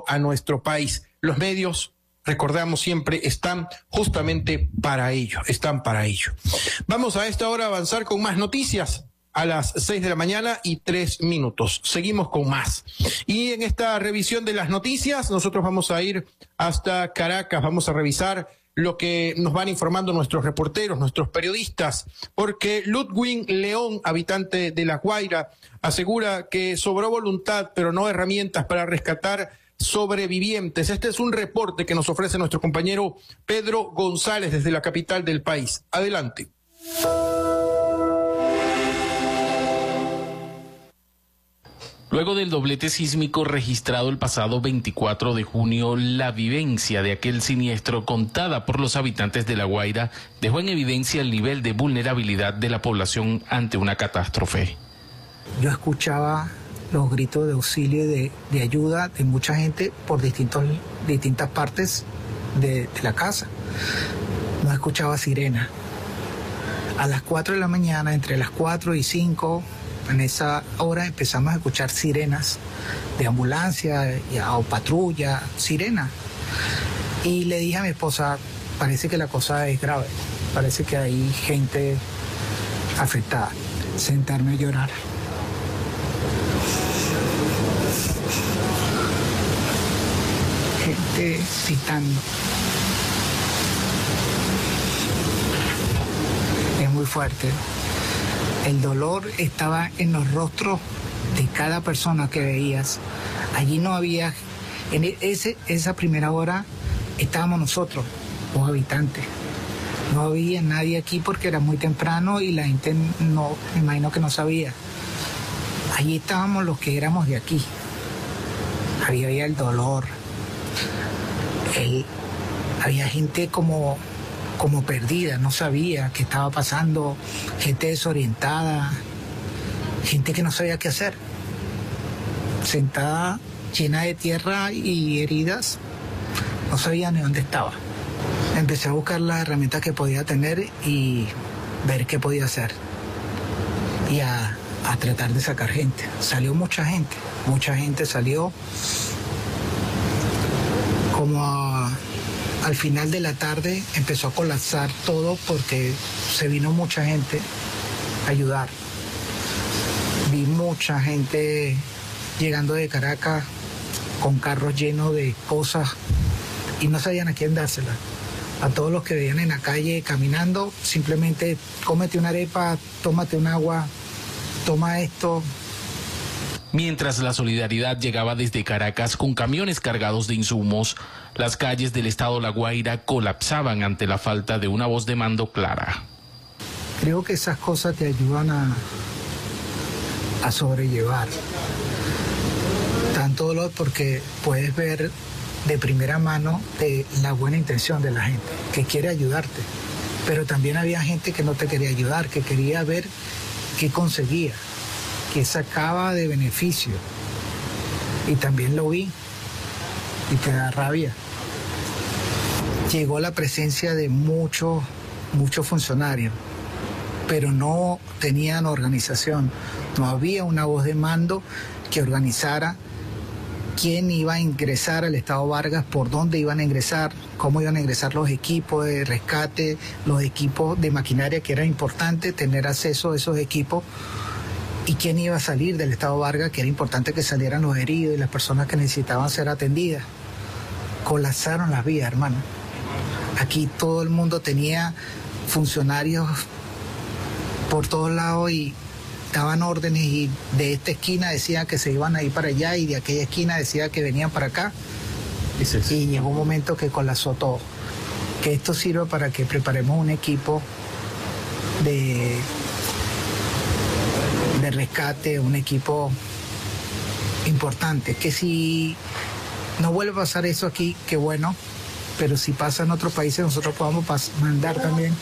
llegando a nuestro país. Los medios, recordamos siempre, están justamente para ello, están para ello. Vamos a esta hora a avanzar con más noticias. A las 6 de la mañana y 3 minutos. Seguimos con más. Y en esta revisión de las noticias, nosotros vamos a ir hasta Caracas, vamos a revisar lo que nos van informando nuestros reporteros, nuestros periodistas, porque Ludwig León, habitante de La Guaira, asegura que sobró voluntad, pero no herramientas para rescatar sobrevivientes. Este es un reporte que nos ofrece nuestro compañero Pedro González desde la capital del país. Adelante. Luego del doblete sísmico registrado el pasado 24 de junio, la vivencia de aquel siniestro contada por los habitantes de La Guaira dejó en evidencia el nivel de vulnerabilidad de la población ante una catástrofe. Yo escuchaba los gritos de auxilio y de ayuda de mucha gente por distintas partes de la casa. No escuchaba sirena. A las 4 de la mañana, entre las 4 y 5, en esa hora empezamos a escuchar sirenas de ambulancia o patrulla, sirena. Y le dije a mi esposa, parece que la cosa es grave, parece que hay gente afectada. Sentarme a llorar. Gente gritando. Es muy fuerte. El dolor estaba en los rostros de cada persona que veías. Allí no había, en esa primera hora estábamos nosotros, los habitantes. No había nadie aquí porque era muy temprano y la gente no, me imagino que no sabía. Allí estábamos los que éramos de aquí. Había el dolor. Había gente como perdida, no sabía qué estaba pasando, gente desorientada, gente que no sabía qué hacer, sentada llena de tierra y heridas, no sabía ni dónde estaba. Empecé a buscar las herramientas que podía tener y ver qué podía hacer y a tratar de sacar gente. Salió mucha gente salió como al final de la tarde empezó a colapsar todo porque se vino mucha gente a ayudar. Vi mucha gente llegando de Caracas con carros llenos de cosas y no sabían a quién dárselas. A todos los que veían en la calle caminando, simplemente cómete una arepa, tómate un agua, toma esto. Mientras la solidaridad llegaba desde Caracas con camiones cargados de insumos, las calles del estado La Guaira colapsaban ante la falta de una voz de mando clara. Creo que esas cosas te ayudan a sobrellevar tanto dolor porque puedes ver de primera mano la buena intención de la gente, que quiere ayudarte. Pero también había gente que no te quería ayudar, que quería ver qué conseguía, que sacaba de beneficio. Y también lo vi y te da rabia. Llegó la presencia de muchos funcionarios, pero no tenían organización. No había una voz de mando que organizara quién iba a ingresar al Estado Vargas, por dónde iban a ingresar, cómo iban a ingresar los equipos de rescate, los equipos de maquinaria, que era importante tener acceso a esos equipos, y quién iba a salir del Estado Vargas, que era importante que salieran los heridos y las personas que necesitaban ser atendidas. Colapsaron las vías, hermano. Aquí todo el mundo tenía funcionarios por todos lados y daban órdenes, y de esta esquina decían que se iban a ir para allá y de aquella esquina decía que venían para acá. Y llegó un momento que colapsó todo. Que esto sirva para que preparemos un equipo de rescate, un equipo importante, que si no vuelve a pasar eso aquí, qué bueno, pero si pasa en otros países nosotros podamos mandar también.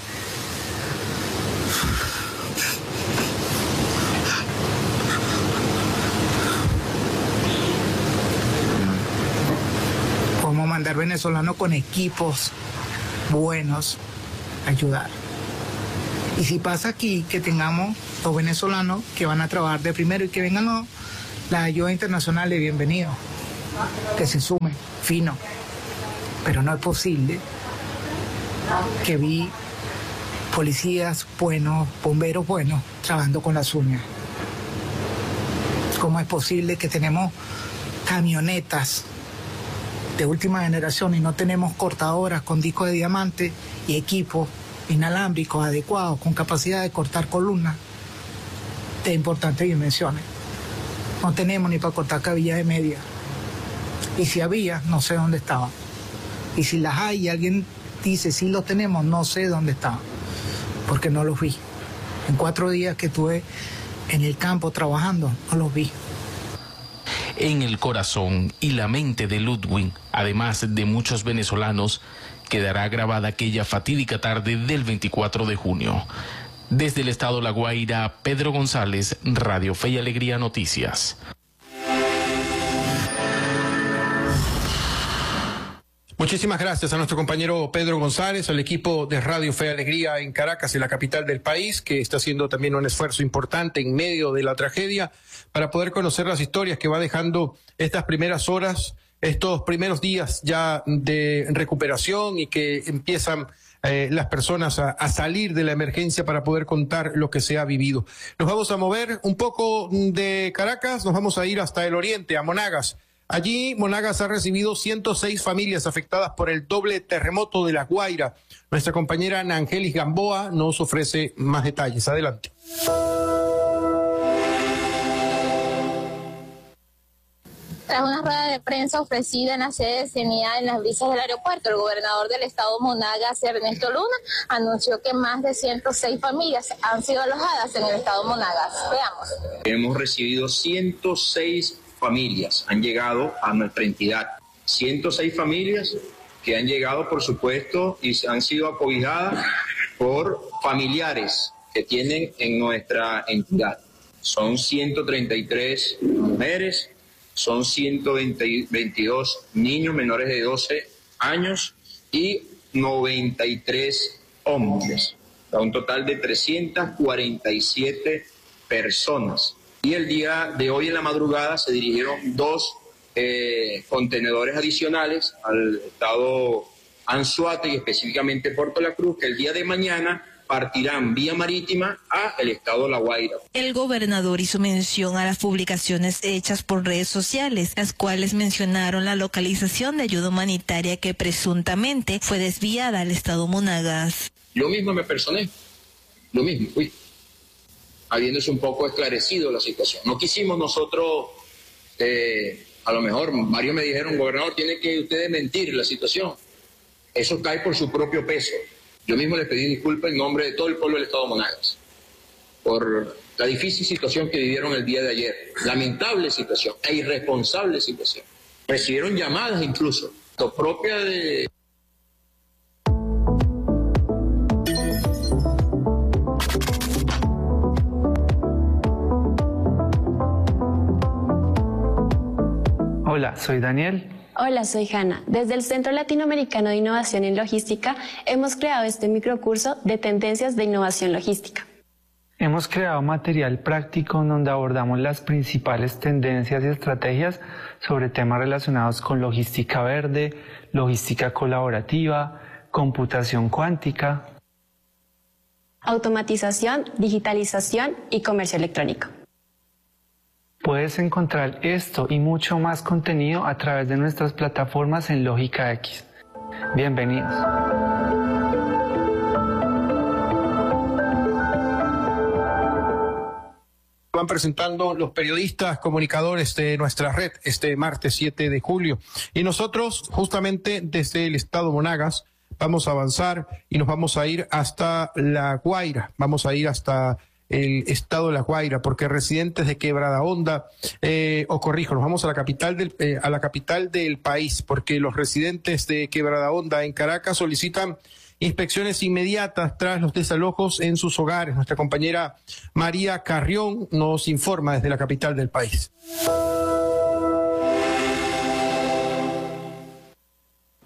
Podemos mandar venezolanos con equipos buenos a ayudar. Y si pasa aquí, que tengamos los venezolanos que van a trabajar de primero y que vengan la ayuda internacional de bienvenido. que se sumen, fino. Pero no es posible que vi policías buenos, bomberos buenos, trabajando con las uñas. ¿Cómo es posible que tenemos camionetas de última generación y no tenemos cortadoras con discos de diamante y equipos inalámbricos adecuados con capacidad de cortar columnas de importantes dimensiones? No tenemos ni para cortar cabillas de media. Y si había, no sé dónde estaban. Y si las hay y alguien dice sí lo tenemos, no sé dónde estaban, porque no los vi. En 4 días que estuve en el campo trabajando, no los vi. En el corazón y la mente de Ludwig, además de muchos venezolanos, quedará grabada aquella fatídica tarde del 24 de junio. Desde el estado La Guaira, Pedro González, Radio Fe y Alegría Noticias. Muchísimas gracias a nuestro compañero Pedro González, al equipo de Radio Fe y Alegría en Caracas, en la capital del país, que está haciendo también un esfuerzo importante en medio de la tragedia para poder conocer las historias que va dejando estas primeras horas, estos primeros días ya de recuperación y que empiezan las personas a salir de la emergencia para poder contar lo que se ha vivido. Nos vamos a mover un poco de Caracas, nos vamos a ir hasta el oriente, a Monagas. Allí, Monagas ha recibido 106 familias afectadas por el doble terremoto de La Guaira. Nuestra compañera Ana Ángelis Gamboa nos ofrece más detalles. Adelante. Tras una rueda de prensa ofrecida en la sede de CENIA en las brisas del aeropuerto, el gobernador del estado Monagas, Ernesto Luna, anunció que más de 106 familias han sido alojadas en el estado Monagas. Veamos. Hemos recibido 106 familias, han llegado a nuestra entidad. 106 familias que han llegado, por supuesto, y han sido acobijadas por familiares que tienen en nuestra entidad. Son 133 mujeres, son 122 niños menores de 12 años y 93 hombres, a un total de 347 personas. Y el día de hoy en la madrugada se dirigieron 2 contenedores adicionales al estado Anzoátegui y específicamente Puerto La Cruz, que el día de mañana partirán vía marítima a el estado La Guaira. El gobernador hizo mención a las publicaciones hechas por redes sociales, las cuales mencionaron la localización de ayuda humanitaria que presuntamente fue desviada al estado Monagas. Yo mismo me personé, yo mismo fui, habiéndose un poco esclarecido la situación. No quisimos nosotros, a lo mejor varios me dijeron, gobernador, tiene que ustedes mentir la situación. Eso cae por su propio peso. Yo mismo les pedí disculpas en nombre de todo el pueblo del estado Monagas por la difícil situación que vivieron el día de ayer. Lamentable situación e irresponsable situación. Recibieron llamadas incluso, lo propia de... Hola, soy Daniel. Hola, soy Hanna. Desde el Centro Latinoamericano de Innovación en Logística hemos creado este microcurso de tendencias de innovación logística. Hemos creado material práctico donde abordamos las principales tendencias y estrategias sobre temas relacionados con logística verde, logística colaborativa, computación cuántica, automatización, digitalización y comercio electrónico. Puedes encontrar esto y mucho más contenido a través de nuestras plataformas en Lógica X. Bienvenidos. Van presentando los periodistas, comunicadores de nuestra red este martes 7 de julio. Y nosotros, justamente desde el estado Monagas, vamos a avanzar y nos vamos a ir hasta La Guaira. Vamos a ir hasta el estado de La Guaira, porque residentes de Quebrada Honda, nos vamos a la capital del país, porque los residentes de Quebrada Honda en Caracas solicitan inspecciones inmediatas tras los desalojos en sus hogares. Nuestra compañera María Carrión nos informa desde la capital del país.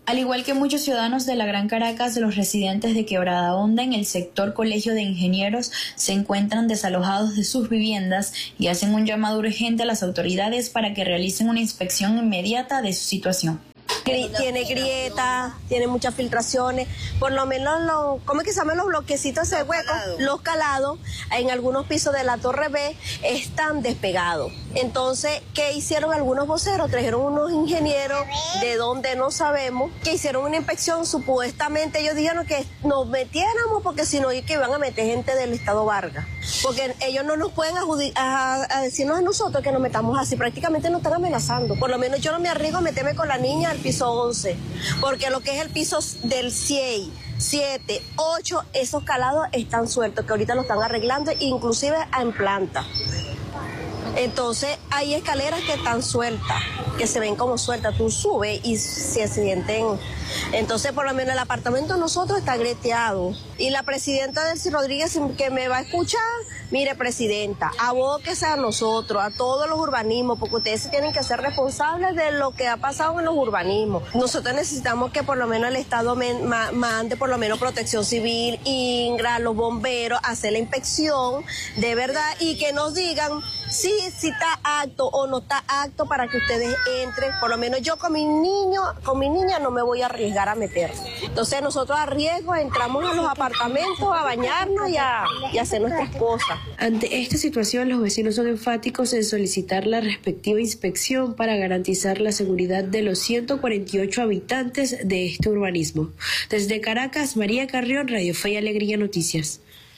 Al igual que muchos ciudadanos de la Gran Caracas, los residentes de Quebrada Honda en el sector Colegio de Ingenieros se encuentran desalojados de sus viviendas y hacen un llamado urgente a las autoridades para que realicen una inspección inmediata de su situación. Tiene grietas, tiene muchas filtraciones, por lo menos ¿cómo es que se llaman los bloquecitos de huecos? Los calados, en algunos pisos de la Torre B están despegados. Entonces, ¿qué hicieron algunos voceros? Trajeron unos ingenieros de donde no sabemos, que hicieron una inspección, supuestamente ellos dijeron que nos metiéramos porque si no, que iban a meter gente del Estado Vargas, porque ellos no nos pueden a decirnos a nosotros que nos metamos así, prácticamente nos están amenazando. Por lo menos yo no me arriesgo a meterme con la niña al piso 11, porque lo que es el piso del 6, 7, 8, esos calados están sueltos, que ahorita lo están arreglando, inclusive en planta. Entonces hay escaleras que están sueltas, que se ven como sueltas, tú subes y se sienten. Entonces por lo menos el apartamento de nosotros está greteado. Y la presidenta Delcy Rodríguez, que me va a escuchar, mire presidenta, abóquese a nosotros, a todos los urbanismos, porque ustedes se tienen que ser responsables de lo que ha pasado en los urbanismos. Nosotros necesitamos que por lo menos el Estado mande por lo menos Protección Civil, INGRA, los bomberos, hacer la inspección de verdad y que nos digan si está apto o no está apto para que ustedes entren. Por lo menos yo con mi niña no me voy a arriesgar a meter. Entonces nosotros a riesgo entramos a los apartamentos a bañarnos y a hacer nuestras cosas. Ante esta situación, los vecinos son enfáticos en solicitar la respectiva inspección para garantizar la seguridad de los 148 habitantes de este urbanismo. Desde Caracas, María Carrión, Radio Fe y Alegría Noticias.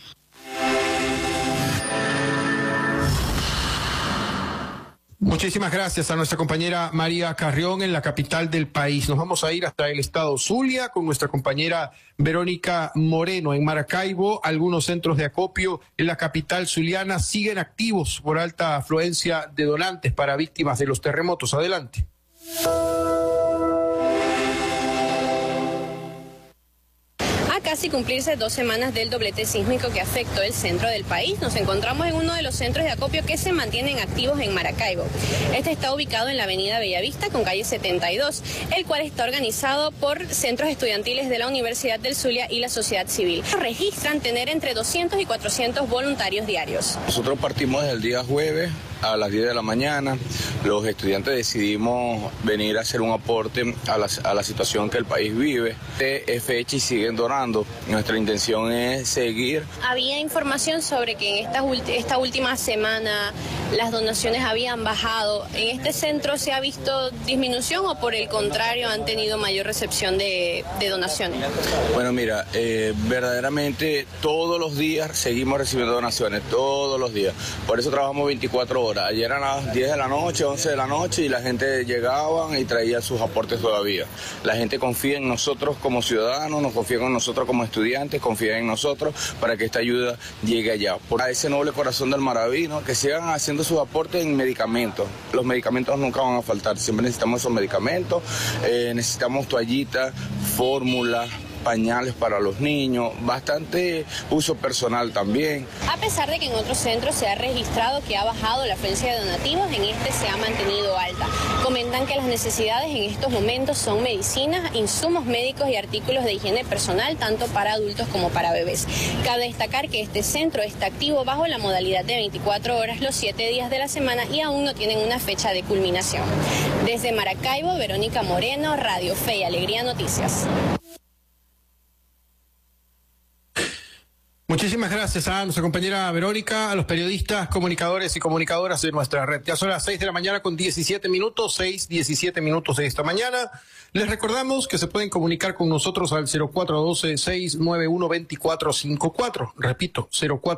Muchísimas gracias a nuestra compañera María Carrión en la capital del país. Nos vamos a ir hasta el estado Zulia con nuestra compañera Verónica Moreno en Maracaibo. Algunos centros de acopio en la capital zuliana siguen activos por alta afluencia de donantes para víctimas de los terremotos. Adelante. Casi cumplirse 2 semanas del doblete sísmico que afectó el centro del país, nos encontramos en uno de los centros de acopio que se mantienen activos en Maracaibo. Este está ubicado en la avenida Bellavista con calle 72, el cual está organizado por centros estudiantiles de la Universidad del Zulia y la sociedad civil. Registran tener entre 200 y 400 voluntarios diarios. Nosotros partimos desde el día jueves a las 10 de la mañana. Los estudiantes decidimos venir a hacer un aporte a la situación que el país vive. Es fecha y siguen donando. Nuestra intención es seguir. Había información sobre que en esta última semana las donaciones habían bajado. ¿En este centro se ha visto disminución o por el contrario han tenido mayor recepción de donaciones? Bueno, mira, verdaderamente todos los días seguimos recibiendo donaciones, todos los días. Por eso trabajamos 24 horas. Ayer eran las 10 de la noche, 11 de la noche y la gente llegaba y traía sus aportes todavía. La gente confía en nosotros como ciudadanos, nos confía en nosotros como estudiantes, confía en nosotros para que esta ayuda llegue allá. Por ese noble corazón del Maraví, ¿no? Que sigan haciendo sus aportes en medicamentos. Los medicamentos nunca van a faltar, siempre necesitamos esos medicamentos, necesitamos toallitas, fórmulas, pañales para los niños, bastante uso personal también. A pesar de que en otros centros se ha registrado que ha bajado la afluencia de donativos, en este se ha mantenido alta. Comentan que las necesidades en estos momentos son medicinas, insumos médicos y artículos de higiene personal, tanto para adultos como para bebés. Cabe destacar que este centro está activo bajo la modalidad de 24 horas los 7 días de la semana y aún no tienen una fecha de culminación. Desde Maracaibo, Verónica Moreno, Radio Fe y Alegría Noticias. Muchísimas gracias a nuestra compañera Verónica, a los periodistas, comunicadores y comunicadoras de nuestra red. Ya son las 6 de la mañana con 17 minutos, 6:17 de esta mañana. Les recordamos que se pueden comunicar con nosotros al 0412-691-2454. Repito,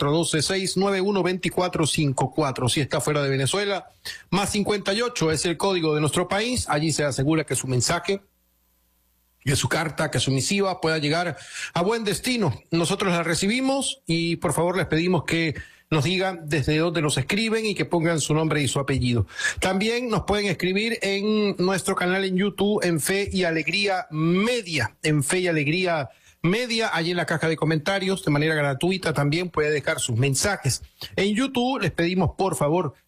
0412-691-2454. Si está fuera de Venezuela, más 58 es el código de nuestro país. Allí se asegura que su mensaje, que su carta, que su misiva pueda llegar a buen destino. Nosotros la recibimos y por favor les pedimos que nos digan desde dónde nos escriben y que pongan su nombre y su apellido. También nos pueden escribir en nuestro canal en YouTube, en Fe y Alegría Media, en Fe y Alegría Media, allí en la caja de comentarios, de manera gratuita también puede dejar sus mensajes. En YouTube les pedimos por favor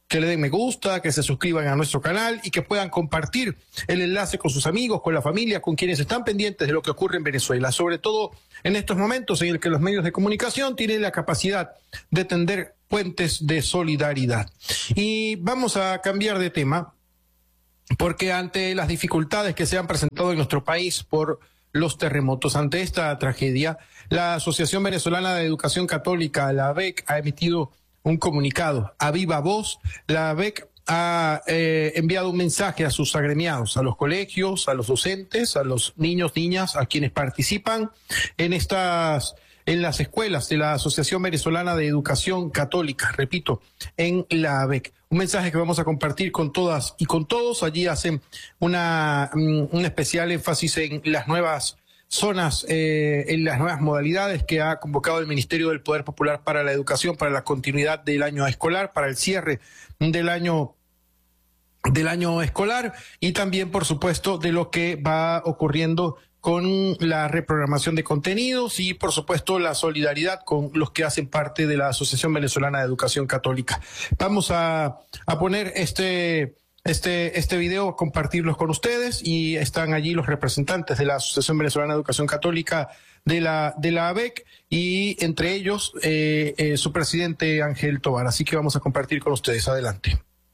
que le den me gusta, que se suscriban a nuestro canal y que puedan compartir el enlace con sus amigos, con la familia, con quienes están pendientes de lo que ocurre en Venezuela, sobre todo en estos momentos en el que los medios de comunicación tienen la capacidad de tender puentes de solidaridad. Y vamos a cambiar de tema, porque ante las dificultades que se han presentado en nuestro país por los terremotos, ante esta tragedia, la Asociación Venezolana de Educación Católica, la AVEC, ha emitido un comunicado a viva voz. La AVEC ha enviado un mensaje a sus agremiados, a los colegios, a los docentes, a los niños, niñas, a quienes participan en las escuelas de la Asociación Venezolana de Educación Católica, repito, en la AVEC. Un mensaje que vamos a compartir con todas y con todos. Allí hacen un especial énfasis en las nuevas zonas, en las nuevas modalidades que ha convocado el Ministerio del Poder Popular para la Educación, para la continuidad del año escolar, para el cierre del año escolar, y también, por supuesto, de lo que va ocurriendo con la reprogramación de contenidos y, por supuesto, la solidaridad con los que hacen parte de la Asociación Venezolana de Educación Católica. Vamos a poner este video, compartirlos con ustedes, y están allí los representantes de la Asociación Venezolana de Educación Católica de la AVEC, y entre ellos su presidente Ángel Tovar. Así que vamos a compartir con ustedes. Adelante.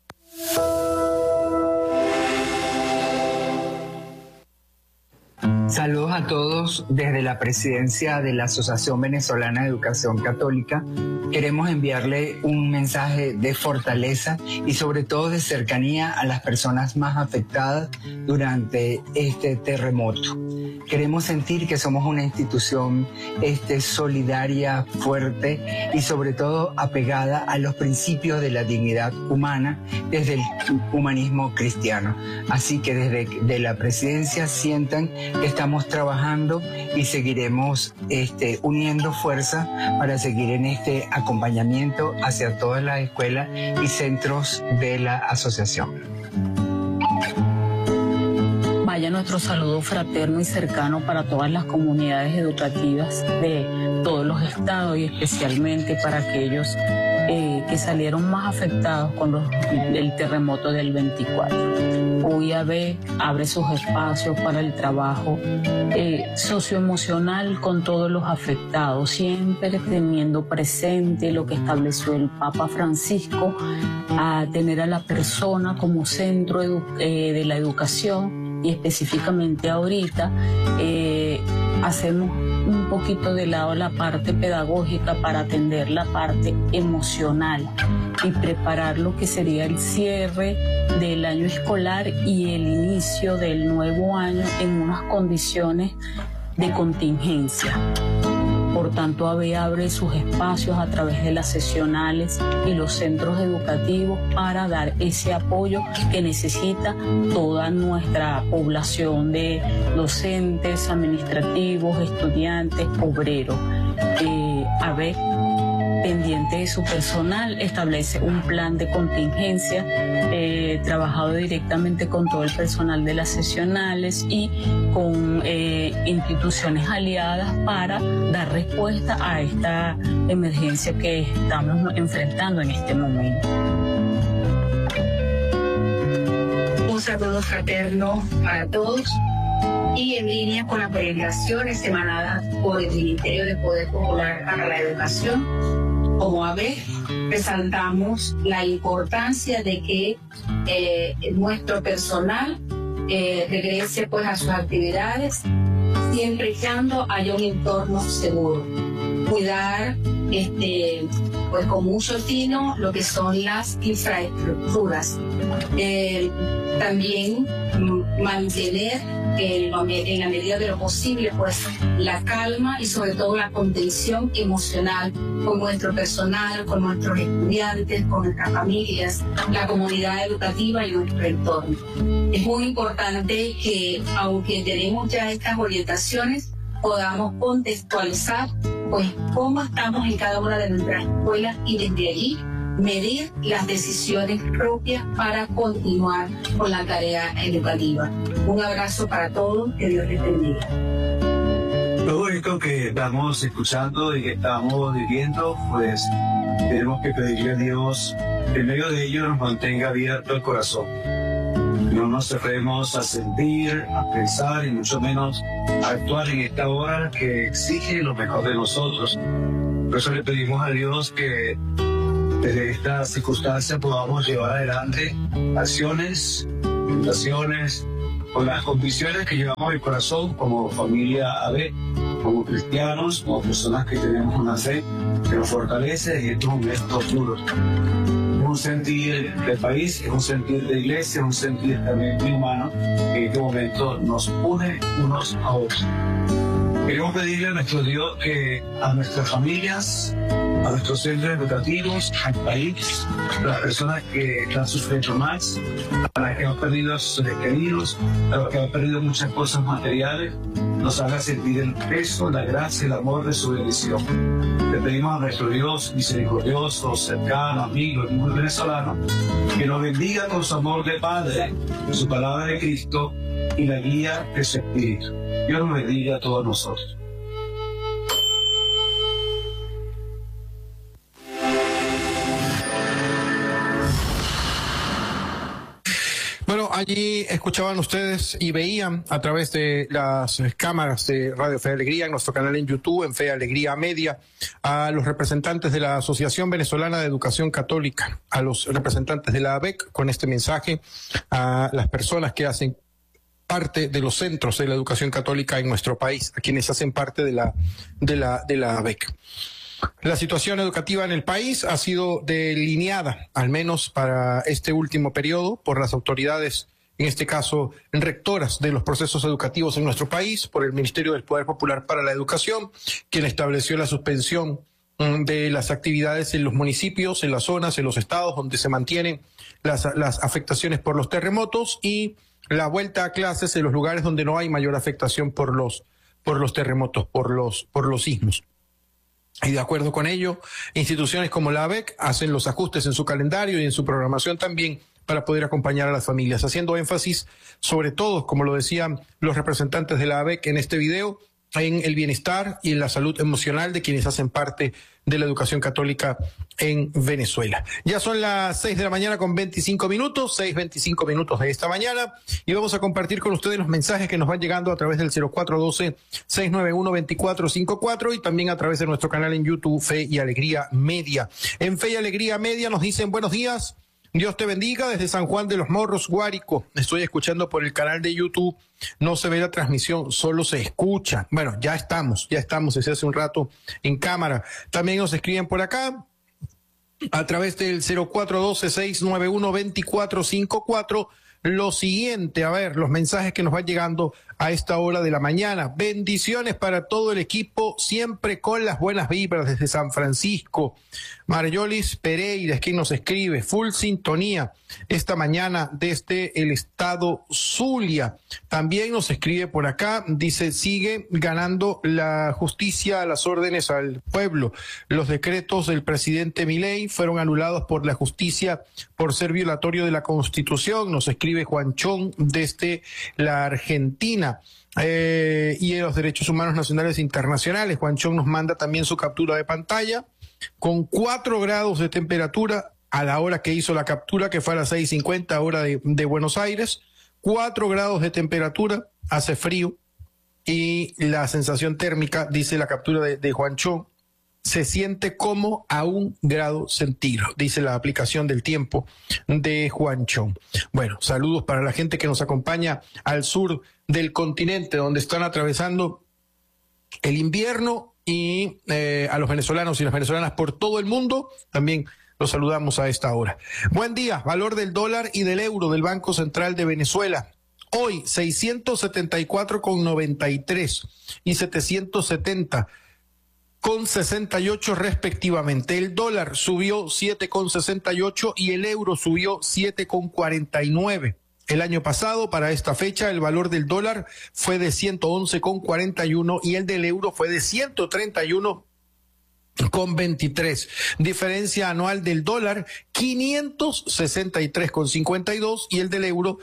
Saludos a todos desde la presidencia de la Asociación Venezolana de Educación Católica. Queremos enviarle un mensaje de fortaleza y sobre todo de cercanía a las personas más afectadas durante este terremoto. Queremos sentir que somos una institución solidaria, fuerte y sobre todo apegada a los principios de la dignidad humana desde el humanismo cristiano. Así que desde la presidencia sientan que estamos trabajando y seguiremos uniendo fuerza para seguir en este acompañamiento hacia todas las escuelas y centros de la asociación. Vaya nuestro saludo fraterno y cercano para todas las comunidades educativas de todos los estados y especialmente para aquellos que salieron más afectados con el terremoto del 24. UIAB abre sus espacios para el trabajo socioemocional con todos los afectados, siempre teniendo presente lo que estableció el Papa Francisco, a tener a la persona como centro de la educación, y específicamente ahorita hacemos un poquito de lado la parte pedagógica para atender la parte emocional y preparar lo que sería el cierre del año escolar y el inicio del nuevo año en unas condiciones de contingencia. Por tanto, AVE abre sus espacios a través de las sesionales y los centros educativos para dar ese apoyo que necesita toda nuestra población de docentes, administrativos, estudiantes, obreros. AVE, pendiente de su personal, establece un plan de contingencia trabajado directamente con todo el personal de las sesionales y con instituciones aliadas para dar respuesta a esta emergencia que estamos enfrentando en este momento. Un saludo fraterno para todos y en línea con las orientaciones emanadas por el Ministerio de Poder Popular para la Educación. Como AVE, resaltamos la importancia de que nuestro personal regrese pues a sus actividades, siempre y cuando haya un entorno seguro. Cuidar pues con mucho tino lo que son las infraestructuras. También mantener en la medida de lo posible pues la calma y sobre todo la contención emocional con nuestro personal, con nuestros estudiantes, con nuestras familias, la comunidad educativa y nuestro entorno. Es muy importante que, aunque tenemos ya estas orientaciones, podamos contextualizar pues cómo estamos en cada una de nuestras escuelas y desde allí medir las decisiones propias para continuar con la tarea educativa. Un abrazo para todos, que Dios les bendiga. Todo esto que estamos escuchando y que estamos viviendo, pues tenemos que pedirle a Dios que en medio de ello nos mantenga abierto el corazón. No nos cerremos a sentir, a pensar y mucho menos a actuar en esta hora que exige lo mejor de nosotros. Por eso le pedimos a Dios que desde esta circunstancia podamos llevar adelante acciones, invitaciones, con las convicciones que llevamos en el corazón como familia AB, como cristianos, como personas que tenemos una fe que nos fortalece en estos momentos duros. Un sentir del país, es un sentir de iglesia, un sentir también muy humano, que en este momento nos une unos a otros. Queremos pedirle a nuestro Dios que a nuestras familias, a nuestros centros educativos, al país, a las personas que están sufriendo más, a las que han perdido a sus seres queridos, a los que han perdido muchas cosas materiales, nos haga sentir el peso, la gracia, el amor de su bendición. Le pedimos a nuestro Dios misericordioso, cercano, amigo, el mismo venezolano, que nos bendiga con su amor de Padre, su palabra de Cristo y la guía de su Espíritu. Dios nos bendiga a todos nosotros. Bueno, allí escuchaban ustedes y veían a través de las cámaras de Radio Fe y Alegría, en nuestro canal en YouTube, en Fe y Alegría Media, a los representantes de la Asociación Venezolana de Educación Católica, a los representantes de la ABEC, con este mensaje a las personas que hacen parte de los centros de la educación católica en nuestro país, a quienes hacen parte de la ABEC. La situación educativa en el país ha sido delineada, al menos para este último periodo, por las autoridades, en este caso rectoras de los procesos educativos en nuestro país, por el Ministerio del Poder Popular para la Educación, quien estableció la suspensión de las actividades en los municipios, en las zonas, en los estados donde se mantienen las afectaciones por los terremotos y la vuelta a clases en los lugares donde no hay mayor afectación por los terremotos, por los sismos. Y de acuerdo con ello, instituciones como la ABEC hacen los ajustes en su calendario y en su programación también para poder acompañar a las familias, haciendo énfasis sobre todo, como lo decían los representantes de la ABEC en este video, en el bienestar y en la salud emocional de quienes hacen parte de la educación católica en Venezuela. Ya son las 6 de la mañana con 25 minutos, 6:25 minutos de esta mañana, y vamos a compartir con ustedes los mensajes que nos van llegando a través del 0412-691-2454 y también a través de nuestro canal en YouTube, Fe y Alegría Media. En Fe y Alegría Media nos dicen buenos días. Dios te bendiga desde San Juan de los Morros, Guárico. Estoy escuchando por el canal de YouTube. No se ve la transmisión, solo se escucha. Bueno, ya estamos desde hace un rato en cámara. También nos escriben por acá a través del 0412-691-2454. Lo siguiente, a ver, los mensajes que nos van llegando a esta hora de la mañana. Bendiciones para todo el equipo, siempre con las buenas vibras desde San Francisco. Mariolis Pereira es quien nos escribe, full sintonía esta mañana desde el estado Zulia. También nos escribe por acá, dice, sigue ganando la justicia a las órdenes al pueblo. Los decretos del presidente Milei fueron anulados por la justicia por ser violatorio de la Constitución. Nos escribe Juanchón desde la Argentina. Y de los derechos humanos nacionales e internacionales. Juanchón nos manda también su captura de pantalla con 4 grados de temperatura a la hora que hizo la captura, que fue a las 6:50 hora de Buenos Aires. 4 grados de temperatura, hace frío, y la sensación térmica, dice la captura de Juanchón, se siente como a 1 grado centígrado, dice la aplicación del tiempo de Juanchón. Bueno, saludos para la gente que nos acompaña al sur del continente, donde están atravesando el invierno, y a los venezolanos y las venezolanas por todo el mundo, también los saludamos a esta hora. Buen día, valor del dólar y del euro del Banco Central de Venezuela. Hoy 674,93 y 770,68 respectivamente. El dólar subió 7,68 y el euro subió 7,49. El año pasado, para esta fecha, el valor del dólar fue de 111,41 y el del euro fue de 131 con 23. Diferencia anual del dólar 563,52 y el del euro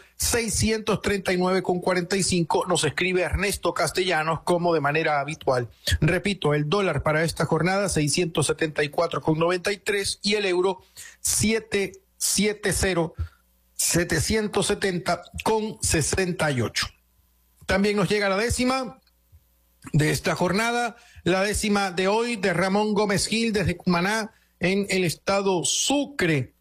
639,45. Nos escribe Ernesto Castellanos como de manera habitual. Repito, el dólar para esta jornada 674,93 y el euro 770,68. También nos llega la décima de esta jornada, la décima de hoy de Ramón Gómez Gil desde Cumaná en el estado Sucre.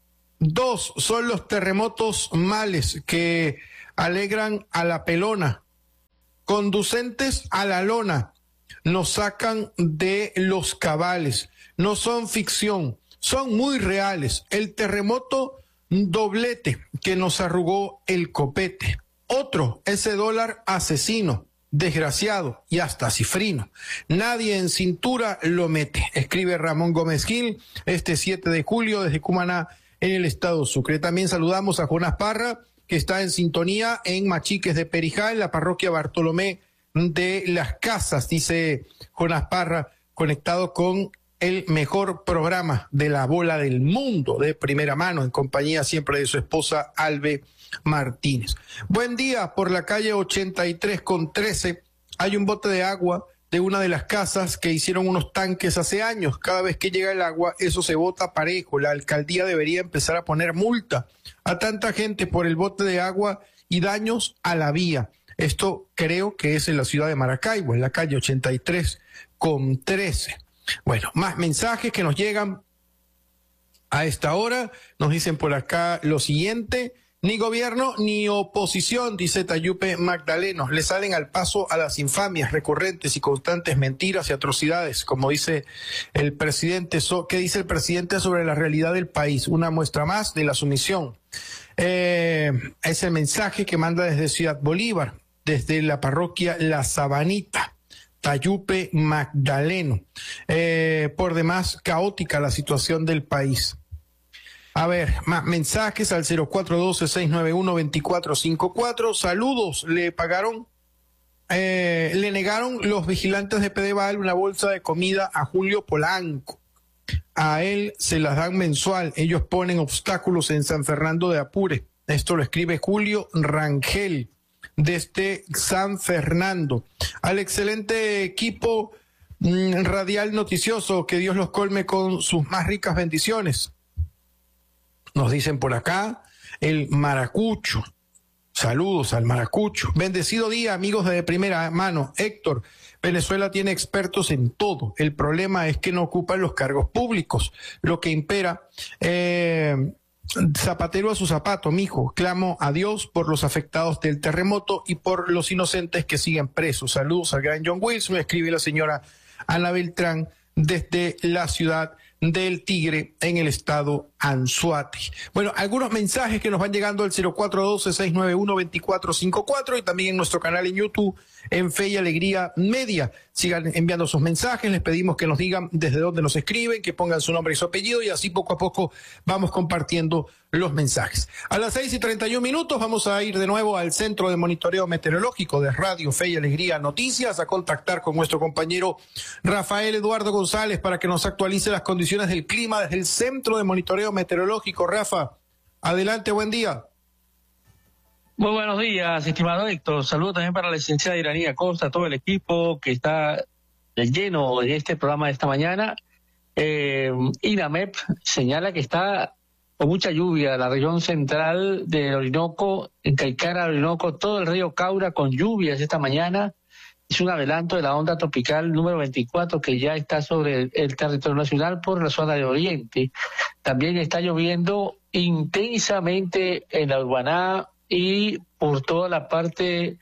2 son los terremotos males que alegran a la pelona, conducentes a la lona, nos sacan de los cabales, no son ficción, son muy reales. El terremoto doblete que nos arrugó el copete. Otro, ese dólar asesino, desgraciado y hasta cifrino. Nadie en cintura lo mete, escribe Ramón Gómez Gil este 7 de julio desde Cumaná en el estado Sucre. También saludamos a Jonás Parra, que está en sintonía en Machiques de Perijá, en la parroquia Bartolomé de las Casas, dice Jonás Parra, conectado con el mejor programa de la bola del mundo de primera mano, en compañía siempre de su esposa Albe Martínez. Buen día. Por la calle 83 con 13 hay un bote de agua de una de las casas que hicieron unos tanques hace años. Cada vez que llega el agua, eso se bota parejo. La alcaldía debería empezar a poner multa a tanta gente por el bote de agua y daños a la vía. Esto creo que es en la ciudad de Maracaibo, en la calle 83 con 13. Bueno, más mensajes que nos llegan a esta hora. Nos dicen por acá lo siguiente: ni gobierno ni oposición, dice Tayupe Magdaleno, le salen al paso a las infamias recurrentes y constantes mentiras y atrocidades, como dice el presidente. ¿Qué dice el presidente sobre la realidad del país? Una muestra más de la sumisión. Es el mensaje que manda desde Ciudad Bolívar, desde la parroquia La Sabanita, Tayupe Magdaleno. Por demás caótica la situación del país. A ver, más mensajes al 0412-691-2454. Saludos, le negaron los vigilantes de Pedeval una bolsa de comida a Julio Polanco. A él se las dan mensual. Ellos ponen obstáculos en San Fernando de Apure. Esto lo escribe Julio Rangel desde San Fernando. Al excelente equipo radial noticioso, que Dios los colme con sus más ricas bendiciones. Nos dicen por acá, el Maracucho. Saludos al Maracucho. Bendecido día, amigos de primera mano. Héctor, Venezuela tiene expertos en todo. El problema es que no ocupan los cargos públicos. Lo que impera, zapatero a su zapato, mijo. Clamo a Dios por los afectados del terremoto y por los inocentes que siguen presos. Saludos al gran John Wilson, escribe la señora Ana Beltrán desde la ciudad del Tigre en el estado Anzoátegui. Bueno, algunos mensajes que nos van llegando al 0412-691-2454 y también en nuestro canal en YouTube, en Fe y Alegría Media. Sigan enviando sus mensajes, les pedimos que nos digan desde dónde nos escriben, que pongan su nombre y su apellido y así poco a poco vamos compartiendo los mensajes. A las 6:31 vamos a ir de nuevo al Centro de Monitoreo Meteorológico de Radio Fe y Alegría Noticias a contactar con nuestro compañero Rafael Eduardo González para que nos actualice las condiciones del clima desde el Centro de Monitoreo Meteorológico. Rafa, adelante, buen día. Muy buenos días, estimado Héctor. Saludos también para la licenciada Iranía Costa, todo el equipo que está lleno de este programa de esta mañana. INAMEP señala que está con mucha lluvia en la región central del Orinoco, en Caicara, Orinoco, todo el río Caura con lluvias esta mañana. Es un adelanto de la onda tropical número 24 que ya está sobre el territorio nacional por la zona de Oriente. También está lloviendo intensamente en la Urbaná y por toda la parte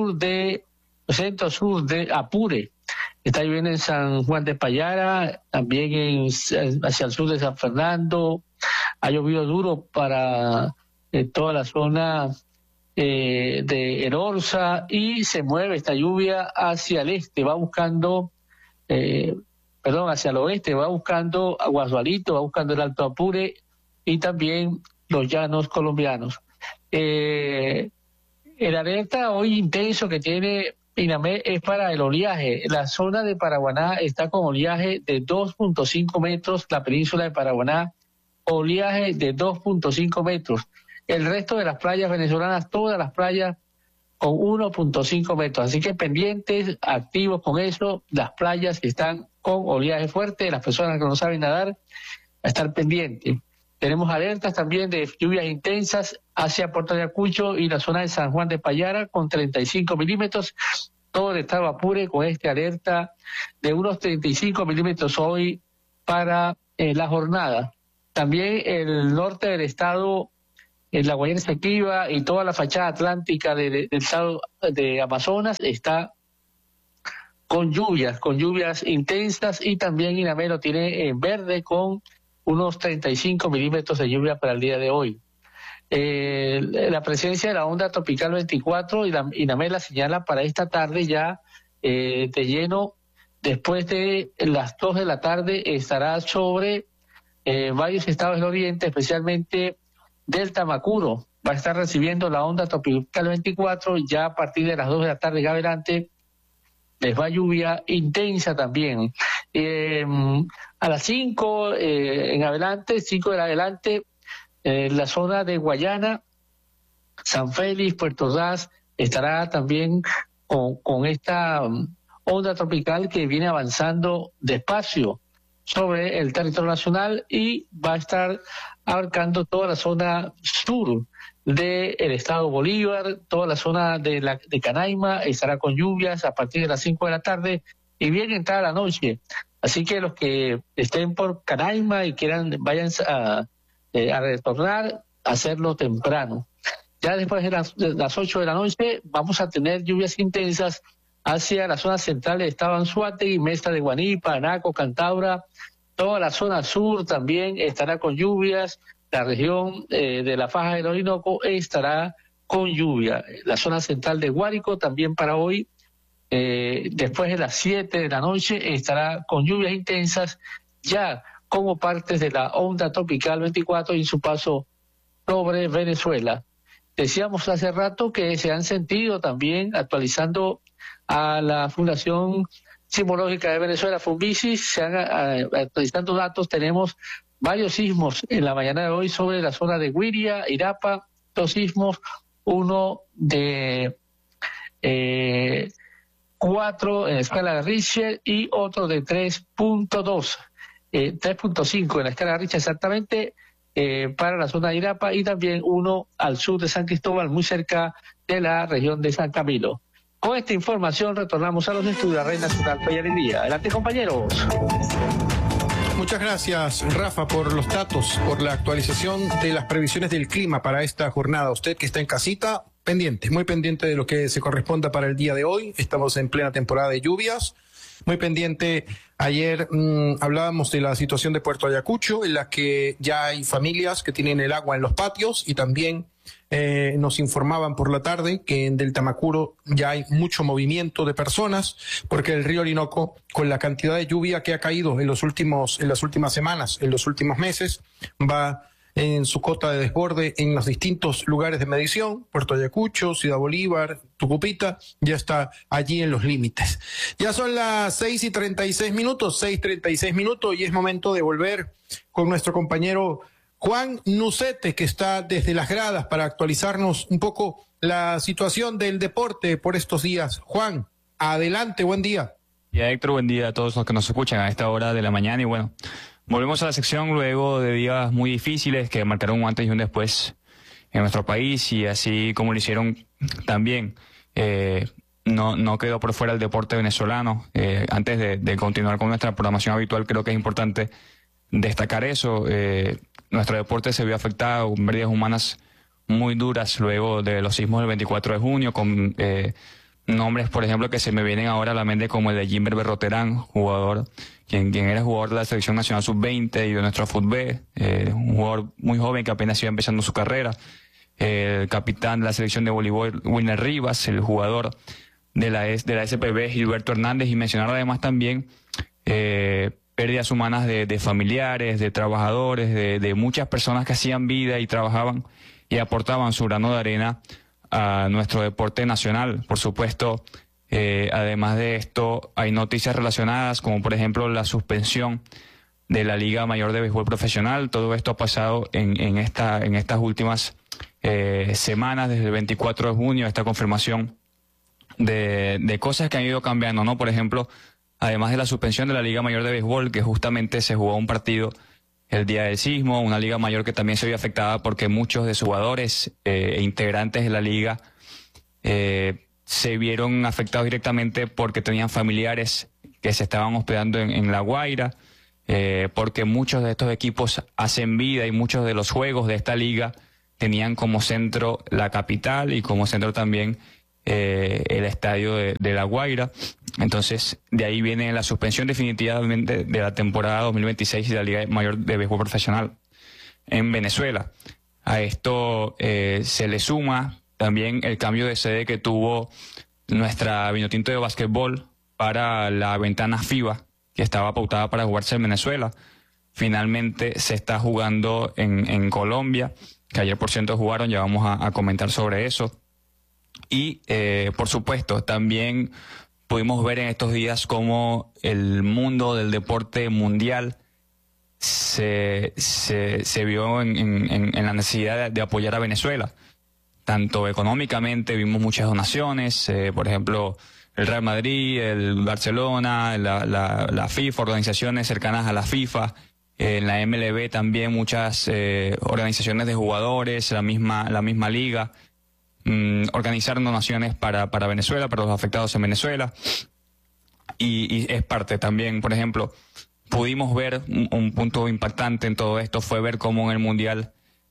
centro-sur de Apure. Está lloviendo en San Juan de Payara, también hacia el sur de San Fernando. Ha llovido duro para toda la zona de Erorza y se mueve esta lluvia hacia el este, hacia el oeste, va buscando Aguasualito, va buscando el Alto Apure y también los llanos colombianos. El alerta hoy intenso que tiene Inamé, es para el oleaje. La zona de Paraguaná está con oleaje de 2.5 metros, la península de Paraguaná, oleaje de 2.5 metros. El resto de las playas venezolanas, todas las playas con 1.5 metros. Así que pendientes, activos con eso, las playas que están con oleaje fuerte, las personas que no saben nadar, a estar pendientes. Tenemos alertas también de lluvias intensas hacia Puerto Ayacucho y la zona de San Juan de Payara con 35 milímetros. Todo el estado Apure con esta alerta de unos 35 milímetros hoy para la jornada. También el norte del estado, la Guayana Esequiba y toda la fachada atlántica del estado de Amazonas está con lluvias intensas, y también Inamé lo tiene en verde con unos 35 milímetros de lluvia para el día de hoy. La presencia de la onda tropical 24, Inamé la señala para esta tarde ya de lleno, después de las 2 de la tarde estará sobre varios estados del oriente, especialmente del Tamacuro. Va a estar recibiendo la onda tropical 24 ya a partir de las 2 de la tarde en adelante. Les va lluvia intensa también. A las 5 en adelante, 5 en adelante, la zona de Guayana, San Félix, Puerto Ordaz, estará también con esta onda tropical que viene avanzando despacio sobre el territorio nacional y va a estar abarcando toda la zona sur del estado Bolívar, toda la zona de Canaima estará con lluvias a partir de las 5 de la tarde y bien entrada la noche. Así que los que estén por Canaima y vayan a retornar, hacerlo temprano. Ya después de las 8 de la noche vamos a tener lluvias intensas hacia la zona central del estado Anzoátegui, Mesta de Guanipa, Anaco, Cantabra. Toda la zona sur también estará con lluvias. La región de la faja del Orinoco estará con lluvia. La zona central de Guárico también para hoy, después de las 7 de la noche, estará con lluvias intensas, ya como partes de la onda tropical 24 y su paso sobre Venezuela. Decíamos hace rato que se han sentido también, actualizando a la Fundación Sismológica de Venezuela, Funvisis, se han actualizando datos. Tenemos varios sismos en la mañana de hoy sobre la zona de Guiria, Irapa, 2 sismos, uno de 4 en la escala de Richter y otro de 3.2, 3.5 en la escala de Richter exactamente, para la zona de Irapa, y también uno al sur de San Cristóbal, muy cerca de la región de San Camilo. Con esta información retornamos a los estudios de la Red Nacional Fe y Alegría. Adelante, compañeros. Muchas gracias, Rafa, por los datos, por la actualización de las previsiones del clima para esta jornada. Usted que está en casita, pendiente, muy pendiente de lo que se corresponda para el día de hoy. Estamos en plena temporada de lluvias. Muy pendiente. Ayer hablábamos de la situación de Puerto Ayacucho, en la que ya hay familias que tienen el agua en los patios, y también nos informaban por la tarde que en Del Tamacuro ya hay mucho movimiento de personas, porque el río Orinoco, con la cantidad de lluvia que ha caído en las últimas semanas, en los últimos meses, va en su cota de desborde en los distintos lugares de medición. Puerto Ayacucho, Ciudad Bolívar, Tucupita, ya está allí en los límites. Ya son las 6:36 minutos, y es momento de volver con nuestro compañero Juan Nucete, que está desde las gradas para actualizarnos un poco la situación del deporte por estos días. Juan, adelante, buen día. Ya, Héctor, buen día a todos los que nos escuchan a esta hora de la mañana. Y bueno, volvemos a la sección luego de días muy difíciles que marcaron un antes y un después en nuestro país, y así como lo hicieron también, no quedó por fuera el deporte venezolano. Antes de continuar con nuestra programación habitual, creo que es importante destacar eso. Nuestro deporte se vio afectado con pérdidas humanas muy duras luego de los sismos del 24 de junio, con nombres, por ejemplo, que se me vienen ahora a la mente, como el de Jimber Berroterán, jugador, quien era jugador de la Selección Nacional Sub-20 y de nuestro fútbol, un jugador muy joven que apenas iba empezando su carrera, el capitán de la selección de voleibol, Wilner Rivas, el jugador de la SPB, Gilberto Hernández, y mencionar además también pérdidas humanas de familiares, de trabajadores, de muchas personas que hacían vida y trabajaban y aportaban su grano de arena a nuestro deporte nacional. Por supuesto, Además de esto, hay noticias relacionadas, como por ejemplo la suspensión de la Liga Mayor de Béisbol Profesional. Todo esto ha pasado en estas últimas semanas, desde el 24 de junio, esta confirmación de cosas que han ido cambiando, ¿no? Por ejemplo, además de la suspensión de la Liga Mayor de Béisbol, que justamente se jugó un partido el día del sismo, una liga mayor que también se vio afectada porque muchos de sus jugadores e integrantes de la liga se vieron afectados directamente porque tenían familiares que se estaban hospedando en La Guaira, porque muchos de estos equipos hacen vida y muchos de los juegos de esta liga tenían como centro la capital y como centro también el estadio de La Guaira. Entonces, de ahí viene la suspensión definitivamente de la temporada 2026 de la Liga Mayor de Béisbol Profesional en Venezuela. A esto se le suma también el cambio de sede que tuvo nuestra Vinotinto de básquetbol para la ventana FIBA, que estaba pautada para jugarse en Venezuela. Finalmente se está jugando en Colombia, que ayer por cierto jugaron, ya vamos a comentar sobre eso. Y por supuesto también pudimos ver en estos días cómo el mundo del deporte mundial se vio en la necesidad de apoyar a Venezuela. Tanto económicamente, vimos muchas donaciones, por ejemplo, el Real Madrid, el Barcelona, la FIFA, organizaciones cercanas a la FIFA, en la MLB también muchas organizaciones de jugadores, la misma liga, organizaron donaciones para Venezuela, para los afectados en Venezuela. Y es parte también, por ejemplo, pudimos ver un punto impactante en todo esto, fue ver cómo en el Mundial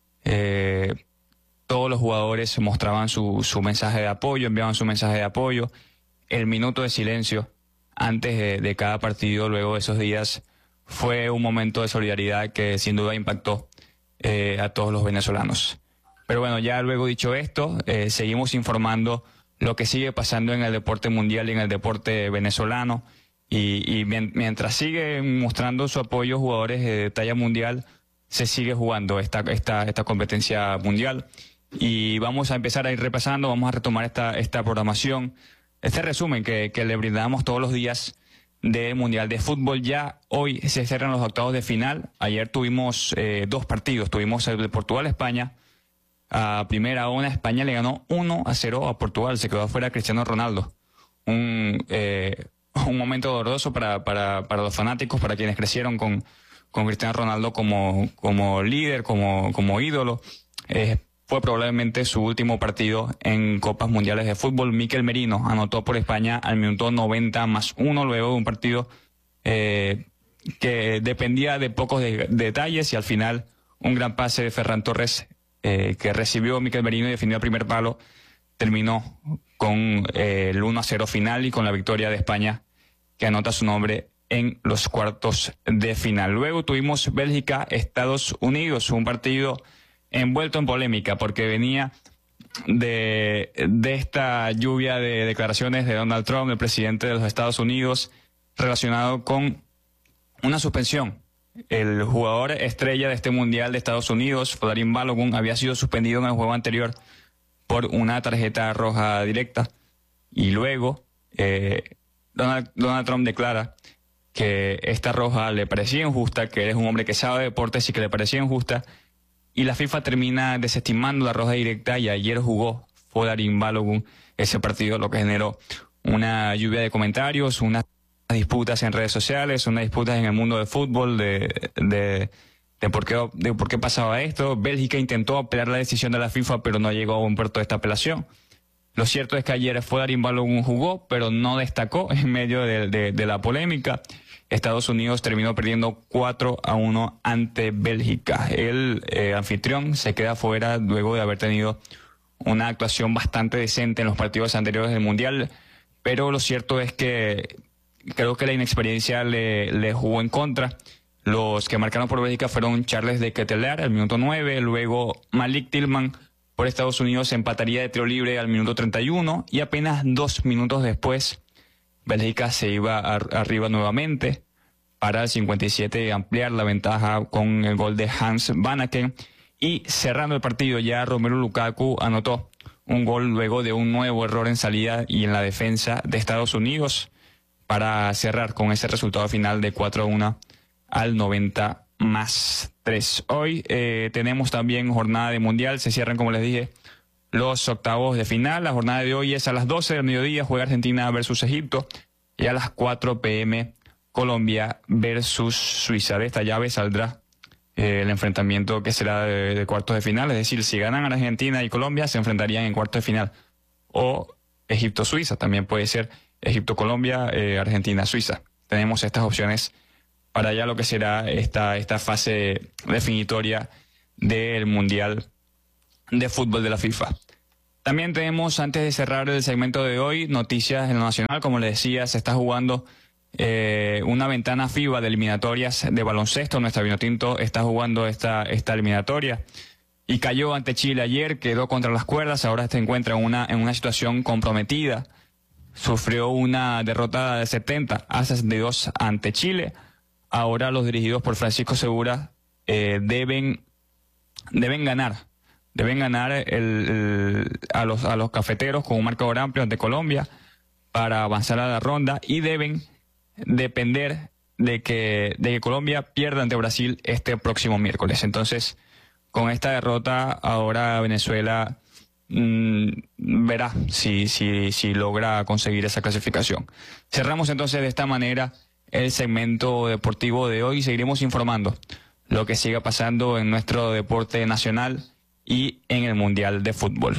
todos los jugadores mostraban su mensaje de apoyo, enviaban su mensaje de apoyo. El minuto de silencio antes de cada partido, luego de esos días, fue un momento de solidaridad que sin duda impactó a todos los venezolanos. Pero bueno, ya luego dicho esto, seguimos informando lo que sigue pasando en el deporte mundial y en el deporte venezolano. Y mientras siguen mostrando su apoyo jugadores de talla mundial, se sigue jugando esta competencia mundial. Y vamos a empezar a ir repasando, vamos a retomar esta programación, este resumen que le brindamos todos los días del Mundial de Fútbol. Ya hoy se cierran los octavos de final. Ayer tuvimos 2 partidos, tuvimos el de Portugal-España. A primera hora España le ganó 1-0 a Portugal, se quedó afuera Cristiano Ronaldo. Un momento doloroso para los fanáticos, para quienes crecieron con Cristiano Ronaldo como líder, como ídolo. Fue probablemente su último partido en Copas Mundiales de Fútbol. Mikel Merino anotó por España al minuto 90+1, luego de un partido que dependía de pocos detalles, y al final un gran pase de Ferran Torres que recibió Mikel Merino y definió el primer palo, terminó con el 1-0 final y con la victoria de España, que anota su nombre en los cuartos de final. Luego tuvimos Bélgica-Estados Unidos, un partido envuelto en polémica porque venía de esta lluvia de declaraciones de Donald Trump, el presidente de los Estados Unidos, relacionado con una suspensión. El jugador estrella de este Mundial de Estados Unidos, Folarin Balogun, había sido suspendido en el juego anterior por una tarjeta roja directa. Y luego Donald Trump declara que esta roja le parecía injusta, que él es un hombre que sabe de deportes y que le parecía injusta. Y la FIFA termina desestimando la roja directa, y ayer jugó Folarin Balogun ese partido, lo que generó una lluvia de comentarios, unas disputas en redes sociales, unas disputas en el mundo del fútbol de por qué pasaba esto. Bélgica intentó apelar la decisión de la FIFA, pero no llegó a buen puerto de esta apelación. Lo cierto es que ayer Folarin Balogun jugó, pero no destacó en medio de la polémica. Estados Unidos terminó perdiendo 4-1 ante Bélgica. El anfitrión se queda fuera luego de haber tenido una actuación bastante decente en los partidos anteriores del Mundial, pero lo cierto es que creo que la inexperiencia le jugó en contra. Los que marcaron por Bélgica fueron Charles de Ketelaere al minuto 9, luego Malik Tillman por Estados Unidos empataría de tiro libre al minuto 31, y apenas 2 minutos después Bélgica se iba arriba nuevamente para el 57 ampliar la ventaja con el gol de Hans Vanaken, y cerrando el partido ya Romelu Lukaku anotó un gol luego de un nuevo error en salida y en la defensa de Estados Unidos para cerrar con ese resultado final de 4-1 al 90+3. Hoy tenemos también jornada de mundial, se cierran, como les dije, los octavos de final. La jornada de hoy es a las 12 del mediodía, juega Argentina versus Egipto, y a las 4 p.m. Colombia versus Suiza. De esta llave saldrá el enfrentamiento que será de cuartos de final, es decir, si ganan Argentina y Colombia se enfrentarían en cuartos de final, o Egipto-Suiza, también puede ser Egipto-Colombia, Argentina-Suiza. Tenemos estas opciones para ya lo que será esta fase definitoria del Mundial de Fútbol de la FIFA. También tenemos, antes de cerrar el segmento de hoy, noticias en lo nacional. Como les decía, se está jugando una ventana FIBA de eliminatorias de baloncesto. Nuestra Vinotinto está jugando esta eliminatoria y cayó ante Chile ayer, quedó contra las cuerdas, ahora se encuentra en una situación comprometida. Sufrió una derrota de 70-62 ante Chile. Ahora los dirigidos por Francisco Segura deben ganar a los cafeteros con un marcador amplio ante Colombia para avanzar a la ronda, y deben depender de que Colombia pierda ante Brasil este próximo miércoles. Entonces, con esta derrota, ahora Venezuela verá si logra conseguir esa clasificación. Cerramos entonces de esta manera el segmento deportivo de hoy. Seguiremos informando lo que siga pasando en nuestro deporte nacional y en el Mundial de Fútbol.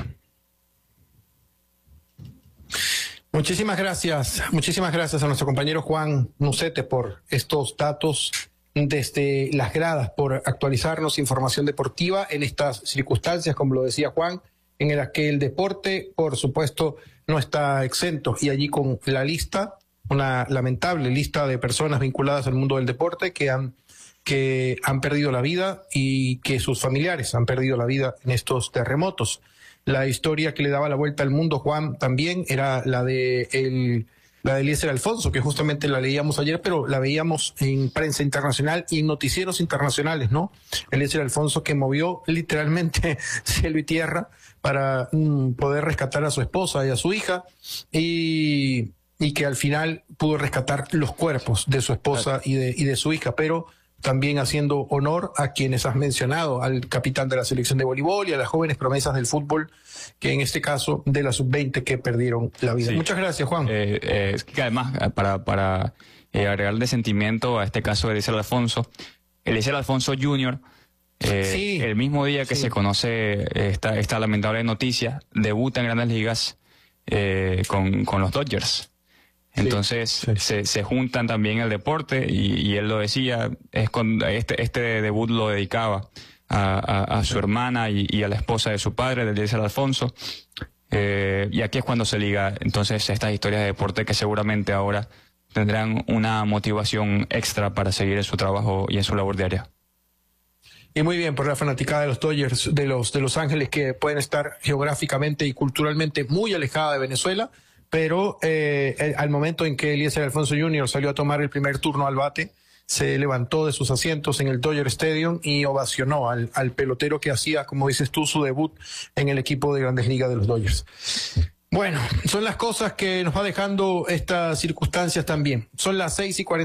Muchísimas gracias a nuestro compañero Juan Nucete por estos datos desde las gradas, por actualizarnos información deportiva en estas circunstancias, como lo decía Juan, en las que el deporte, por supuesto, no está exento, y allí con la lista, una lamentable lista de personas vinculadas al mundo del deporte que han perdido la vida y que sus familiares han perdido la vida en estos terremotos. La historia que le daba la vuelta al mundo, Juan, también era la de Eliezer Alfonso, que justamente la leíamos ayer, pero la veíamos en prensa internacional y en noticieros internacionales, ¿no? Eliezer Alfonso, que movió literalmente cielo y tierra para poder rescatar a su esposa y a su hija, y que al final pudo rescatar los cuerpos de su esposa y de su hija, pero también haciendo honor a quienes has mencionado, al capitán de la selección de voleibol y a las jóvenes promesas del fútbol, que en este caso de la sub-20 que perdieron la vida. Sí. Muchas gracias, Juan. Es que además, para agregarle sentimiento a este caso de Eliezer Alfonso Jr., el mismo día que se conoce esta lamentable noticia, debuta en Grandes Ligas con los Dodgers. Entonces se juntan también el deporte, y él lo decía, este debut lo dedicaba a su hermana y a la esposa de su padre, de Eliezer Alfonso, y aquí es cuando se liga entonces estas historias de deporte que seguramente ahora tendrán una motivación extra para seguir en su trabajo y en su labor diaria. Y muy bien por la fanaticada de los Dodgers de Los Ángeles, que pueden estar geográficamente y culturalmente muy alejada de Venezuela, pero al momento en que Eliezer Alfonso Jr. salió a tomar el primer turno al bate, se levantó de sus asientos en el Dodger Stadium y ovacionó al pelotero que hacía, como dices tú, su debut en el equipo de Grandes Ligas de los Dodgers. Bueno, son las cosas que nos va dejando estas circunstancias también. Son las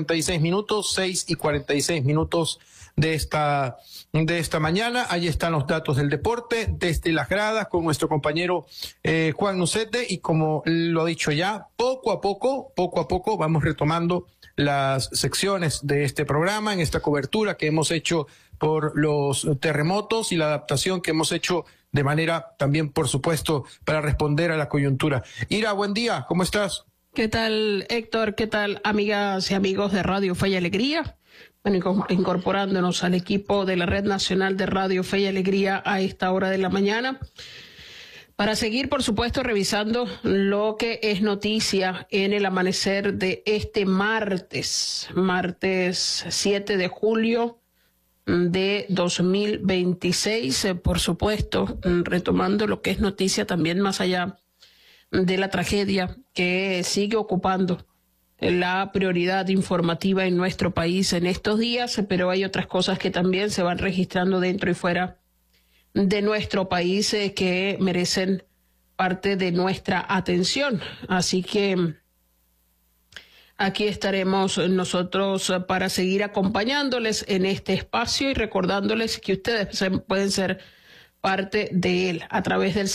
6:46 de esta mañana. Ahí están los datos del deporte desde las gradas con nuestro compañero Juan Nucete, y como lo ha dicho ya, poco a poco vamos retomando las secciones de este programa en esta cobertura que hemos hecho por los terremotos y la adaptación que hemos hecho de manera también, por supuesto, para responder a la coyuntura. Ira, buen día, ¿cómo estás? ¿Qué tal, Héctor? ¿Qué tal, amigas y amigos de Radio Fe y Alegría? Bueno, incorporándonos al equipo de la Red Nacional de Radio Fe y Alegría a esta hora de la mañana, para seguir, por supuesto, revisando lo que es noticia en el amanecer de este martes 7 de julio de 2026, por supuesto, retomando lo que es noticia también más allá de la tragedia que sigue ocupando la prioridad informativa en nuestro país en estos días, pero hay otras cosas que también se van registrando dentro y fuera de nuestro país que merecen parte de nuestra atención. Así que aquí estaremos nosotros para seguir acompañándoles en este espacio y recordándoles que ustedes pueden ser parte de él a través del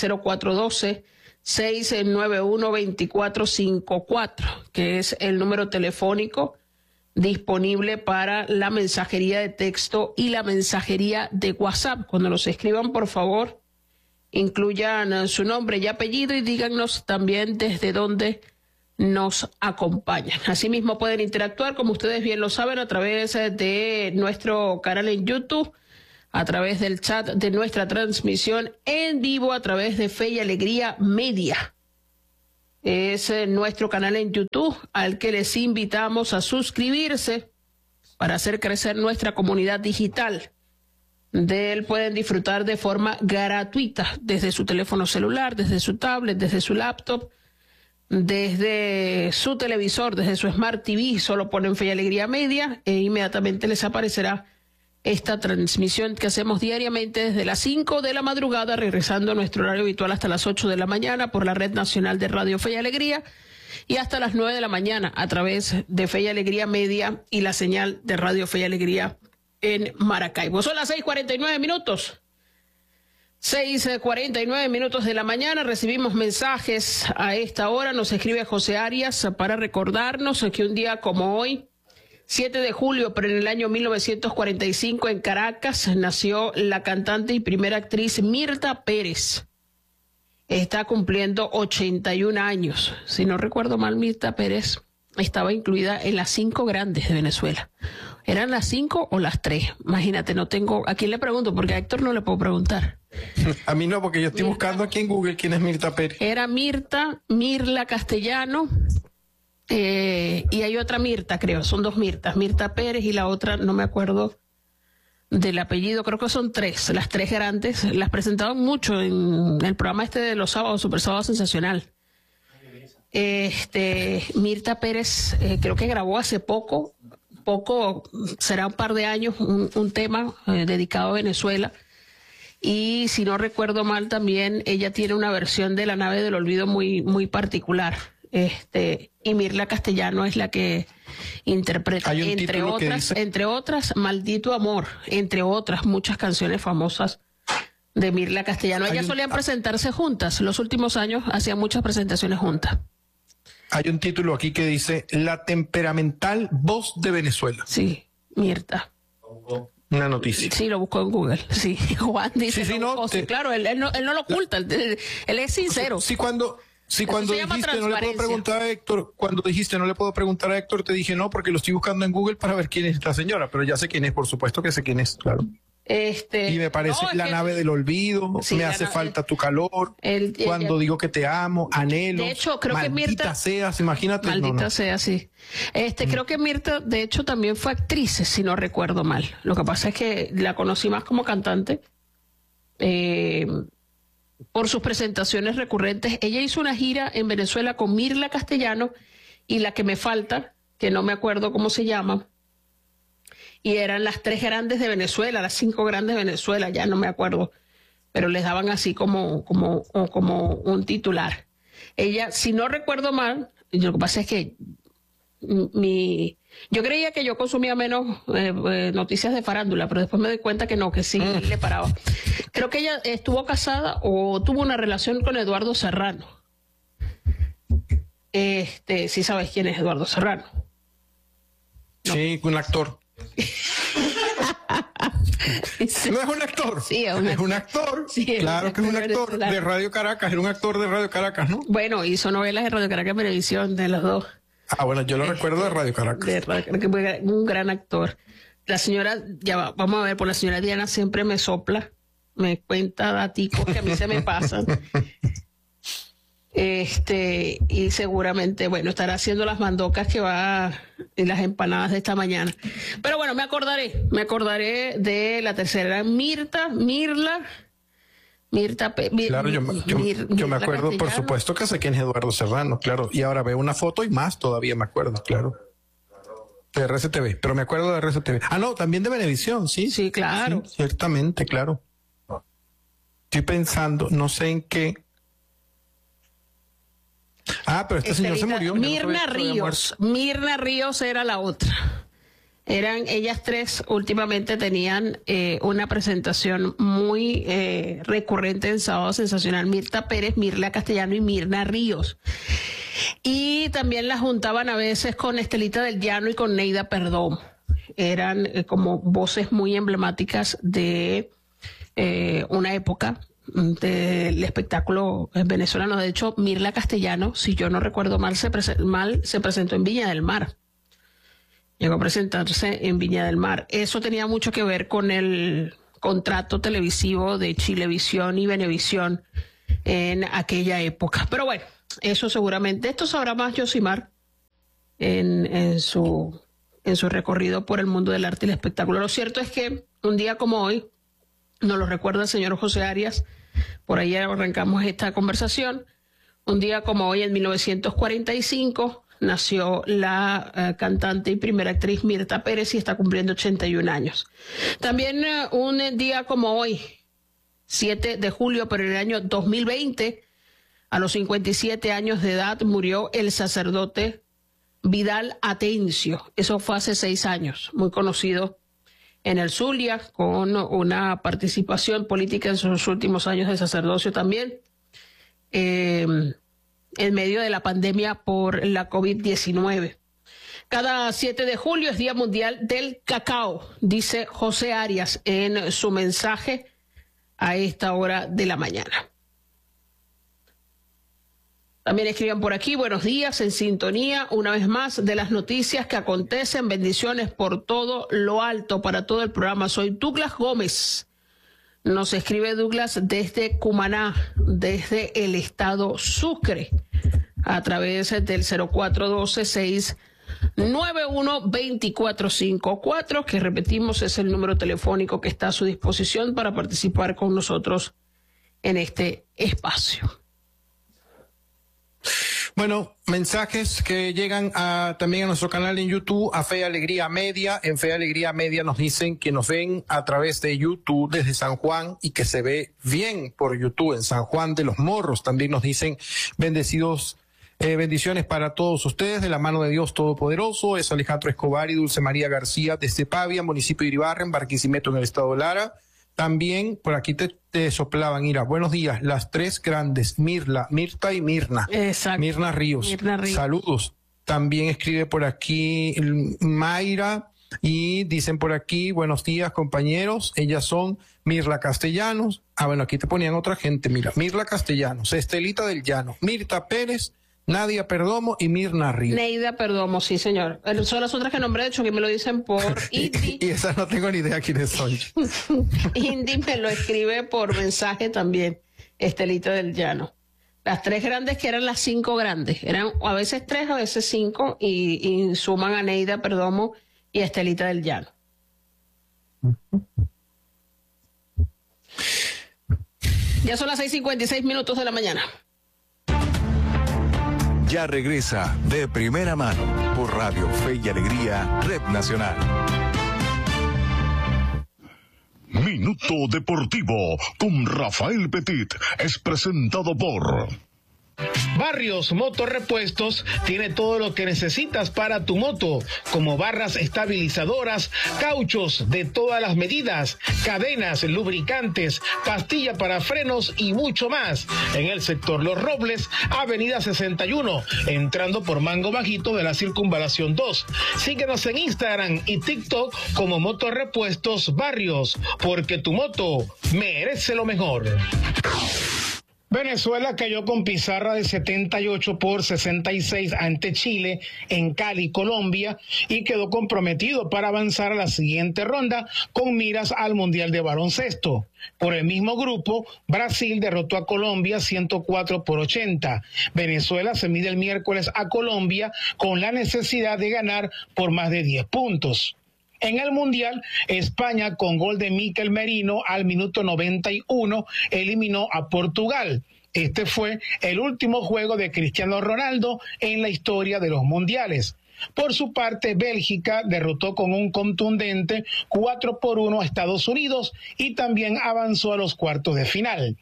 0412-691-2454, que es el número telefónico disponible para la mensajería de texto y la mensajería de WhatsApp. Cuando nos escriban, por favor, incluyan su nombre y apellido y díganos también desde dónde nos acompañan. Asimismo pueden interactuar, como ustedes bien lo saben, a través de nuestro canal en YouTube, a través del chat de nuestra transmisión en vivo a través de Fe y Alegría Media. Es nuestro canal en YouTube al que les invitamos a suscribirse para hacer crecer nuestra comunidad digital. De él pueden disfrutar de forma gratuita desde su teléfono celular, desde su tablet, desde su laptop, desde su televisor, desde su Smart TV. Solo ponen Fe y Alegría Media e inmediatamente les aparecerá esta transmisión que hacemos diariamente desde las 5 de la madrugada, regresando a nuestro horario habitual hasta las 8 de la mañana por la Red Nacional de Radio Fe y Alegría, y hasta las 9 de la mañana a través de Fe y Alegría Media y la señal de Radio Fe y Alegría en Maracaibo. Son las 6:49 minutos. 6:49 minutos de la mañana. Recibimos mensajes a esta hora. Nos escribe José Arias para recordarnos que un día como hoy, 7 de julio, pero en el año 1945 en Caracas, nació la cantante y primera actriz Mirta Pérez. Está cumpliendo 81 años. Si no recuerdo mal, Mirta Pérez estaba incluida en las 5 grandes de Venezuela. ¿Eran las 5 o las 3? Imagínate, no tengo... ¿A quién le pregunto? Porque a Héctor no le puedo preguntar. A mí no, porque yo estoy buscando aquí en Google quién es Mirta Pérez. Era Mirla Castellano... y hay otra Mirta, creo, son 2 Mirtas, Mirta Pérez y la otra, no me acuerdo del apellido, creo que son 3, las 3 grandes, las presentaban mucho en el programa de los sábados, Super Sábado Sensacional. Mirta Pérez, creo que grabó hace poco, será un par de años, un tema dedicado a Venezuela. Y si no recuerdo mal, también ella tiene una versión de La Nave del Olvido muy, muy particular. Y Mirla Castellano es la que interpreta, entre otras, Maldito Amor, entre otras muchas canciones famosas de Mirla Castellano. Ellas solían presentarse juntas, los últimos años hacían muchas presentaciones juntas. Hay un título aquí que dice La temperamental voz de Venezuela. Sí, Mirta. Una noticia. Sí, lo buscó en Google. Sí, Juan dice. Sí, claro, él no lo oculta, él es sincero. Sí, cuando dijiste no le puedo preguntar a Héctor, te dije no, porque lo estoy buscando en Google para ver quién es esta señora, pero ya sé quién es, por supuesto que sé quién es, claro. Y me parece La Nave del Olvido, sí, Me hace falta tu calor, Cuando digo que te amo, Anhelo. De hecho, creo que Mirta seas, imagínate. Maldita sea, sí. Creo que Mirta, de hecho, también fue actriz, si no recuerdo mal. Lo que pasa es que la conocí más como cantante. Por sus presentaciones recurrentes. Ella hizo una gira en Venezuela con Mirla Castellano y la que me falta, que no me acuerdo cómo se llama, y eran las 3 grandes de Venezuela, las 5 grandes de Venezuela, ya no me acuerdo, pero les daban así como un titular. Ella, si no recuerdo mal, lo que pasa es que yo creía que yo consumía menos noticias de farándula, pero después me doy cuenta que no, que sí le paraba. Creo que ella estuvo casada o tuvo una relación con Eduardo Serrano. Sí sabes quién es Eduardo Serrano. No. Sí, un actor. ¿No es un actor? Sí, es un actor. Sí, claro que es un actor de Radio Caracas, era un actor de Radio Caracas, ¿no? Bueno, hizo novelas de Radio Caracas en televisión, de los dos. Bueno, yo lo recuerdo de Radio Caracas. De Radio Caracas, un gran actor. La señora, vamos a ver, por la señora Diana siempre me sopla, me cuenta daticos que a mí se me pasan. Y seguramente, bueno, estará haciendo las mandocas y las empanadas de esta mañana. Pero bueno, me acordaré de la tercera, Mirla. Claro, yo me acuerdo, por supuesto que sé quién es Eduardo Serrano, claro. Y ahora veo una foto y más todavía me acuerdo, claro. De RCTV, pero me acuerdo de RCTV. No, también de Venevisión, sí. Sí, claro. Sí, ciertamente, claro. Estoy pensando, no sé en qué Pero este señor se murió. Mirna Ríos era la otra. Ellas tres últimamente tenían una presentación muy recurrente en Sábado Sensacional. Mirta Pérez, Mirla Castellano y Mirna Ríos. Y también las juntaban a veces con Estelita del Llano y con Neida Perdomo. Eran como voces muy emblemáticas de una época del espectáculo venezolano. De hecho, Mirla Castellano, si yo no recuerdo mal, se presentó en Viña del Mar. Llegó a presentarse en Viña del Mar. Eso tenía mucho que ver con el contrato televisivo de Chilevisión y Venevisión en aquella época. Pero bueno, eso seguramente, esto sabrá más Yosimar en su recorrido por el mundo del arte y el espectáculo. Lo cierto es que un día como hoy, nos lo recuerda el señor José Arias, por ahí arrancamos esta conversación, un día como hoy en 1945, nació la cantante y primera actriz Mirta Pérez y está cumpliendo 81 años. También un día como hoy, 7 de julio, pero en el año 2020, a los 57 años de edad, murió el sacerdote Vidal Atencio. Eso fue hace 6 años, muy conocido en el Zulia, con una participación política en sus últimos años de sacerdocio también. En medio de la pandemia por la COVID-19. Cada 7 de julio es Día Mundial del Cacao, dice José Arias en su mensaje a esta hora de la mañana. También escriban por aquí, buenos días, en sintonía, una vez más, de las noticias que acontecen. Bendiciones por todo lo alto para todo el programa. Soy Douglas Gómez. Nos escribe Douglas desde Cumaná, desde el estado Sucre, a través del 0412-691-2454, que repetimos es el número telefónico que está a su disposición para participar con nosotros en este espacio. Bueno, mensajes que llegan también a nuestro canal en YouTube, a Fe y Alegría Media. En Fe y Alegría Media nos dicen que nos ven a través de YouTube desde San Juan y que se ve bien por YouTube en San Juan de los Morros. También nos dicen bendiciones para todos ustedes de la mano de Dios Todopoderoso. Es Alejandro Escobar y Dulce María García desde Pavia, municipio de Iribarren, Barquisimeto en el estado de Lara. También por aquí te soplaban, mira, buenos días, las tres grandes, Mirta y Mirna. Exacto. Mirna Ríos. Saludos. También escribe por aquí Mayra y dicen por aquí, buenos días compañeros, ellas son Mirla Castellanos. Bueno, aquí te ponían otra gente, mira, Mirla Castellanos, Estelita del Llano, Mirta Pérez, Nadia Perdomo y Mirna Ríos. Neida Perdomo, sí señor. Son las otras que nombré, de hecho, que me lo dicen por Indy. Y esas no tengo ni idea quiénes son. Indy me lo escribe por mensaje también, Estelita del Llano. Las tres grandes que eran las 5 grandes. Eran a veces 3, a veces 5 y suman a Neida Perdomo y a Estelita del Llano. Ya son las 6:56 de la mañana. Ya regresa De Primera Mano por Radio Fe y Alegría, Red Nacional. Minuto Deportivo con Rafael Petit es presentado por Barrios Motorrepuestos tiene todo lo que necesitas para tu moto, como barras estabilizadoras, cauchos de todas las medidas, cadenas, lubricantes, pastilla para frenos y mucho más. En el sector Los Robles, Avenida 61, entrando por Mango Bajito de la Circunvalación 2. Síguenos en Instagram y TikTok como Motorrepuestos Barrios, porque tu moto merece lo mejor. Venezuela cayó con pizarra de 78-66 ante Chile en Cali, Colombia, y quedó comprometido para avanzar a la siguiente ronda con miras al Mundial de Baloncesto. Por el mismo grupo, Brasil derrotó a Colombia 104-80. Venezuela se mide el miércoles a Colombia con la necesidad de ganar por más de 10 puntos. En el Mundial, España, con gol de Mikel Merino al minuto 91, eliminó a Portugal. Este fue el último juego de Cristiano Ronaldo en la historia de los mundiales. Por su parte, Bélgica derrotó con un contundente 4-1 a Estados Unidos y también avanzó a los cuartos de final.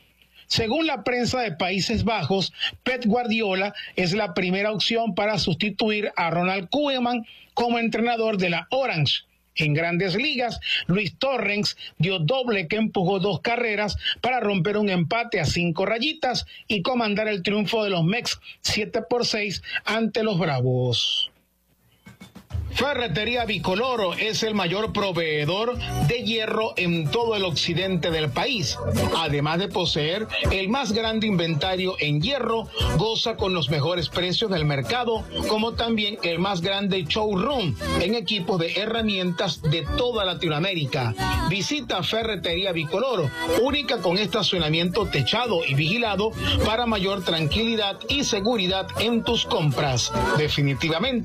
Según la prensa de Países Bajos, Pep Guardiola es la primera opción para sustituir a Ronald Koeman como entrenador de la Orange. En Grandes Ligas, Luis Torrens dio doble que empujó 2 carreras para romper un empate a 5 rayitas y comandar el triunfo de los Mets 7-6 ante los Bravos. Ferretería Bicoloro es el mayor proveedor de hierro en todo el occidente del país. Además de poseer el más grande inventario en hierro, goza con los mejores precios del mercado, como también el más grande showroom en equipos de herramientas de toda Latinoamérica. Visita Ferretería Bicoloro, única con estacionamiento techado y vigilado para mayor tranquilidad y seguridad en tus compras. Definitivamente